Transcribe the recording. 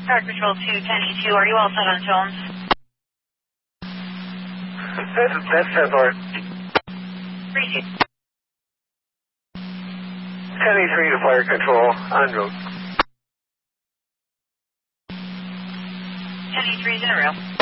Tower Control 210E2, are you all set on tones? That's set, Lord. Appreciate 10E3 to fire control, en route. 10E3's in a row.